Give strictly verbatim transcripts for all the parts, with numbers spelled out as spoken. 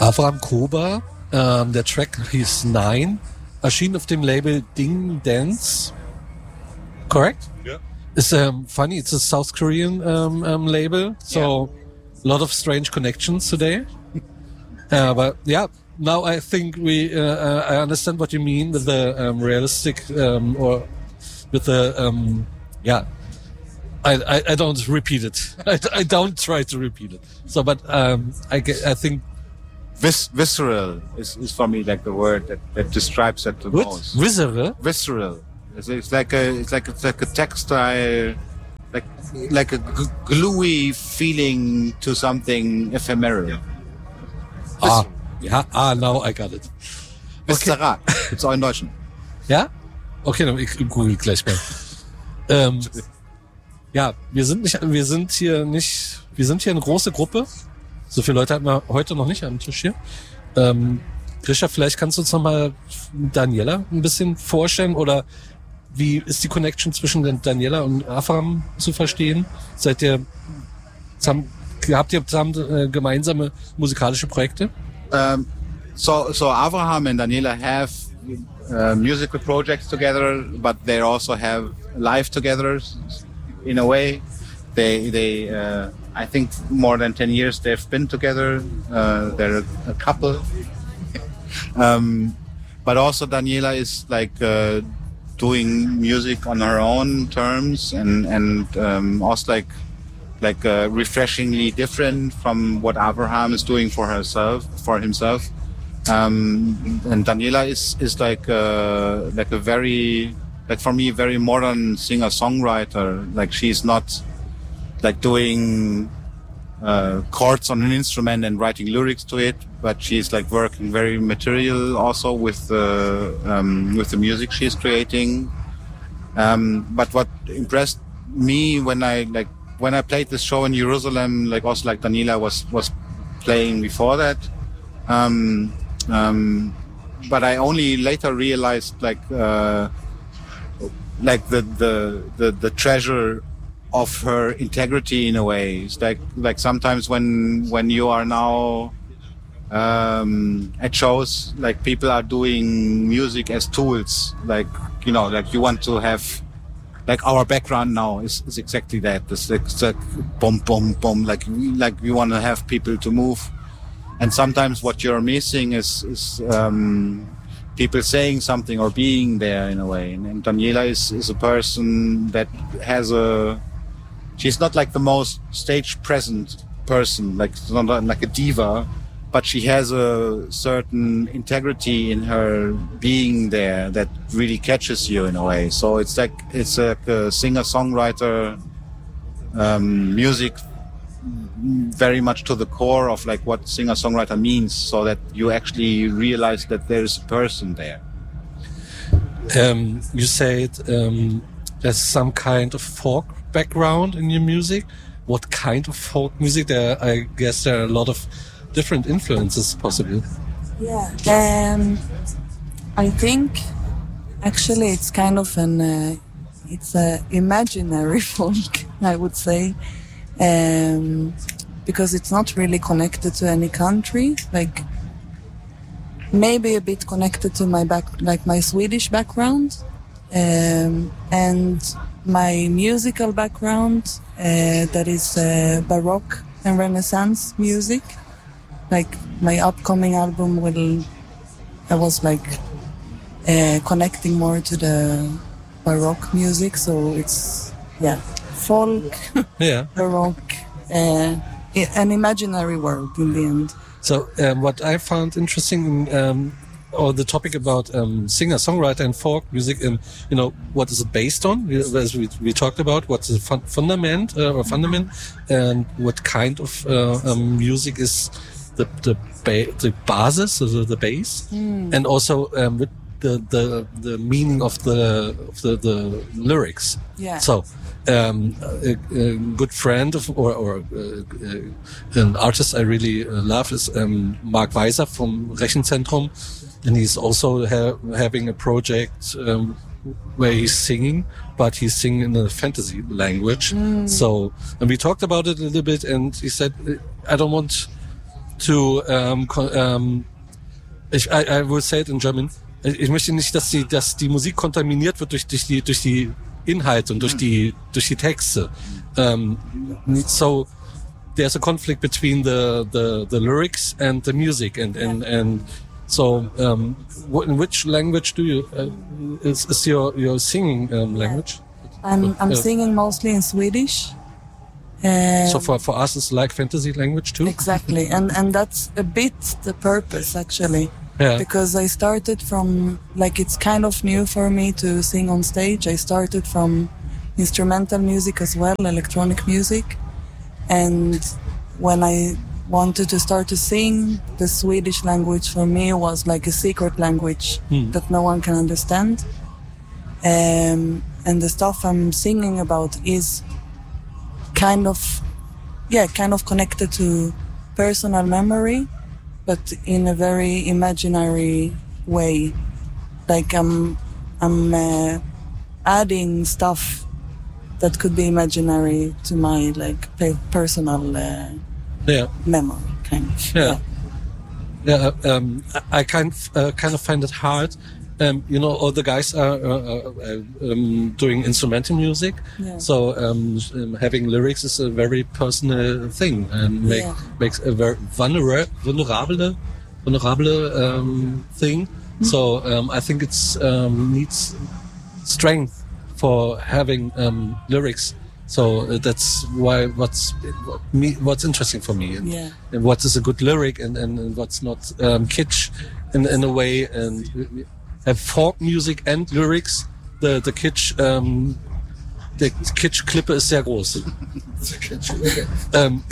Avram Koba, ähm, der Track hieß Nine, erschien auf dem Label Ding Dance. Correct? Yeah. It's um, funny, it's a South Korean um, um, label, so a lot of strange connections today. uh, but yeah, now I think we, uh, uh, I understand what you mean with the um, realistic, um, or with the, um, yeah, I, I, I don't repeat it. I, I don't try to repeat it. So, but um, I, get, I think... Vis- visceral is, is for me like the word that, that describes it the what? most. Visceral? Visceral. It's, it's like a it's like it's like a textile, like like a g- gluey feeling to something ephemeral. Ah, ja, ah, now I got it. Visceral. Gibt's auch in Deutschen. Ja? Okay, dann ich google gleich mal. ähm, ja, wir sind nicht, wir sind hier nicht, wir sind hier eine große Gruppe. So viele Leute hatten wir heute noch nicht am Tisch hier. Ähm, Grisha, vielleicht kannst du uns noch mal Daniela ein bisschen vorstellen, oder wie ist die Connection zwischen Daniela und Avram zu verstehen? Seid ihr zusammen, habt ihr zusammen äh, gemeinsame musikalische Projekte? Um, so so Avraham and Daniela have uh, musical projects together, but they also have life together in a way. They they uh, I think more than ten years they've been together. Uh, they're a couple. um, but also Daniela is like uh, doing music on her own terms, and and um, also like like uh, refreshingly different from what Avraham is doing for herself for himself. Um, and Daniela is is like uh, like a very like for me very modern singer songwriter. Like she's not like doing uh, chords on an instrument and writing lyrics to it, but she's like working very material also with the um, with the music she's creating. Um, but what impressed me when I like when I played this show in Jerusalem, like also like Daniela was was playing before that. Um, um, but I only later realized like uh, like the the the, the treasure of her integrity in a way. It's like like sometimes when when you are now um, at shows, like people are doing music as tools. Like you know, like you want to have like our background now is, is exactly that. It's like, it's like boom, boom, boom. Like like we want to have people to move, and sometimes what you're missing is is um, people saying something or being there in a way. And, and Daniela is is a person that has a she's not like the most stage present person, like not like a diva, but she has a certain integrity in her being there that really catches you in a way. So it's like it's like a singer-songwriter um, music, very much to the core of like what singer-songwriter means, so that you actually realize that there is a person there. Um, you said um, there's some kind of folk background in your music. What kind of folk music? There, I guess there are a lot of different influences possible. Yeah, um, I think actually it's kind of an uh, it's a imaginary folk, I would say, um, because it's not really connected to any country. Like maybe a bit connected to my back, like my Swedish background, um, and my musical background, uh, that is uh, Baroque and Renaissance music. Like my upcoming album will, I was like uh, connecting more to the Baroque music, so it's yeah, folk, yeah, Baroque, uh, an imaginary world in the end. So um, what I found interesting, um, or the topic about um, singer, songwriter, and folk music, and you know what is it based on? As we, we talked about, what's the fun- fundament uh, or fundament, and what kind of uh, um, music is the the ba- the basis, the, the base, mm. and also um, with the, the the meaning of the of the, the lyrics. Yeah. So. Um, a, a good friend of, or, or uh, uh, an artist I really uh, love is um, Mark Weiser from Rechenzentrum, and he's also ha- having a project um, where he's singing, but he's singing in a fantasy language. Mm. So, and we talked about it a little bit, and he said, "I don't want to um, um, ich, I, I will say it in German. Ich möchte nicht, dass die, dass die Musik kontaminiert wird durch, durch die, durch die Inhalte und durch die, durch die Texte. Um, so there's a conflict between the, the, the lyrics and the music, and and and so um, in which language do you uh, is, is your your singing um, language? I'm I'm Uh, singing mostly in Swedish. Um, So for for us, it's like fantasy language too. Exactly, and and that's a bit the purpose actually. Yeah. Because I started from, like, it's kind of new for me to sing on stage. I started from instrumental music as well, electronic music. And when I wanted to start to sing, the Swedish language for me was like a secret language Hmm. that no one can understand. Um, and the stuff I'm singing about is kind of, yeah, kind of connected to personal memory, but in a very imaginary way. Like I'm, I'm uh, adding stuff that could be imaginary to my like pe- personal uh, Yeah. memory, kind of. Yeah. Yeah, um, I I kind of, uh, kind of find it hard. Um, you know, all the guys are uh, uh, um, doing instrumental music, Yeah. so um, um, having lyrics is a very personal thing and make, Yeah. makes a very vulnera- vulnerable, vulnerable um, thing. So um, I think it's um, needs strength for having um, lyrics. So uh, that's why what's what me what's interesting for me, and, Yeah. and what is a good lyric, and, and, and what's not um, kitsch in in a way, and have folk music and lyrics. The the kitsch um, the kitsch Klippe ist sehr groß. um,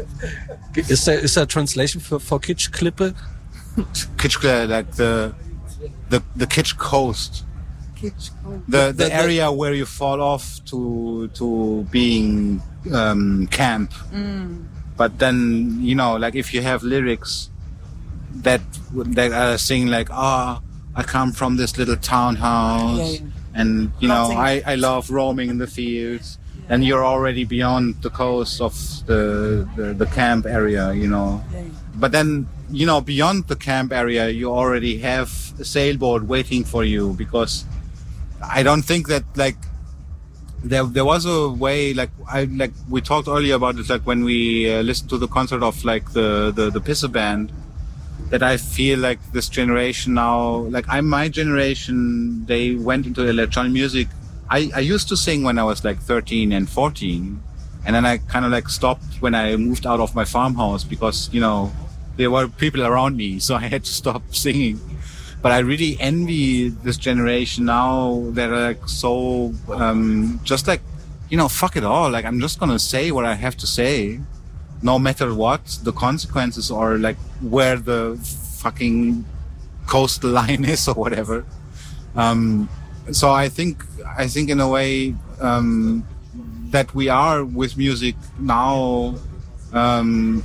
is there is there a translation for for kitsch Klippe? Kitsch, like the the the Kitsch coast. The The- the the- area where you fall off to to being um, camp, but then you know, like if you have lyrics that that are saying like, ah, I come from this little townhouse, Yeah, yeah. and you know, Nothing. I I love roaming in the fields, and you're already beyond the coast of the the, the camp area, you know. Yeah. But then, you know, beyond the camp area, you already have a sailboat waiting for you, because I don't think that like there there was a way, like I like we talked earlier about it, like when we uh, listened to the concert of like the the the Pisse band, that I feel like this generation now, like I'm my generation, they went into electronic music. I I used to sing when I was like thirteen and fourteen, and then I kind of like stopped when I moved out of my farmhouse, because you know there were people around me, so I had to stop singing. But I really envy this generation now that are like so, um, just like, you know, fuck it all. Like, I'm just gonna say what I have to say, no matter what the consequences or like where the fucking coastal line is or whatever. Um, so I think, I think in a way, um, that we are with music now, um,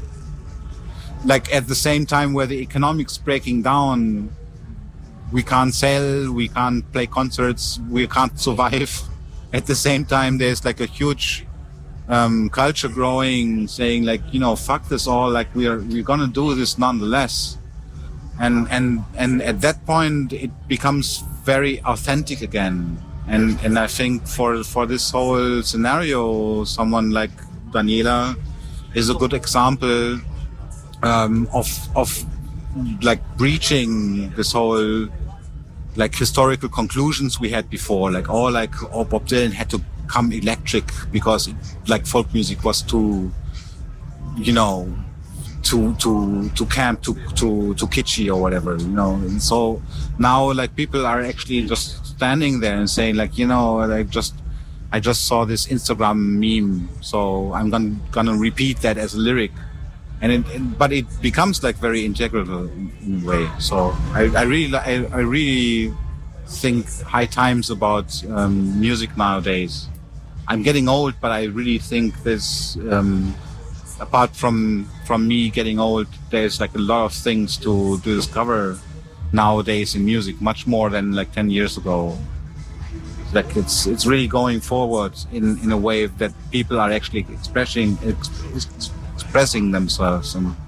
like at the same time where the economics breaking down, we can't sell, we can't play concerts, we can't survive. At the same time, there's like a huge um, culture growing, saying like, you know, fuck this all, like we're we're gonna do this nonetheless. And and and at that point, it becomes very authentic again. And and I think for for this whole scenario, someone like Daniela is a good example um, of of like breaching this whole like historical conclusions we had before, like oh, like oh, Bob Dylan had to come electric because it, like folk music was too, you know, too too too camp, too too too kitschy or whatever, you know. And so now like people are actually just standing there and saying like, you know, like just I just saw this Instagram meme, so I'm gonna gonna repeat that as a lyric. And it, it, but it becomes like very integral in, in a way. So I, I really, I, I really think high times about um, music nowadays. I'm getting old, but I really think there's, um, apart from from me getting old, there's like a lot of things to, to discover nowadays in music, much more than like ten years ago. Like it's it's really going forward in, in a way that people are actually expressing. Ex- expressing themselves, and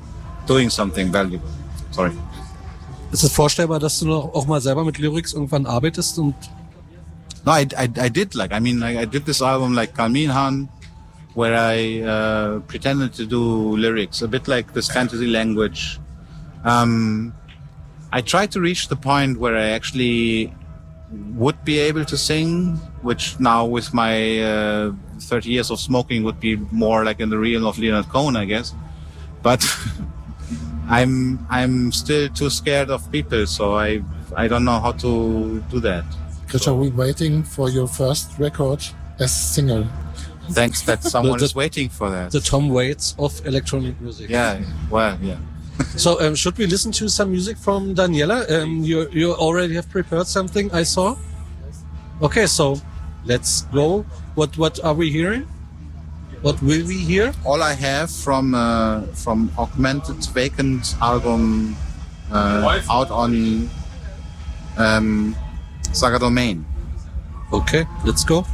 doing something valuable. Sorry. Ist es vorstellbar, dass du noch auch mal selber mit Lyrics irgendwann arbeitest und No, I, I, I did like, I mean, I, I did this album like Kalmin Han, where I uh, pretended to do lyrics, a bit like this fantasy language. Um, I tried to reach the point where I actually would be able to sing, which now with my uh, thirty years of smoking would be more like in the realm of Leonard Cohen, I guess. But I'm I'm still too scared of people, so I I don't know how to do that. Krisha, we're waiting for your first record as single. Thanks that someone The- is waiting for that. the Tom Waits of electronic music? Yeah, well, yeah. So um, should we listen to some music from Daniela? Um, you you already have prepared something, I saw. Okay, so let's go. What what are we hearing? What will we hear? All I have from uh, from Augmented Vacant album uh, out on um, Saga Domain. Okay, let's go.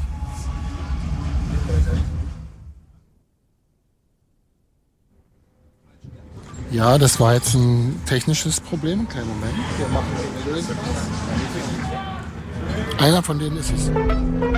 Ja, das war jetzt ein technisches Problem. Kleinen Moment. Wir machen den Lyric. Einer von denen ist es.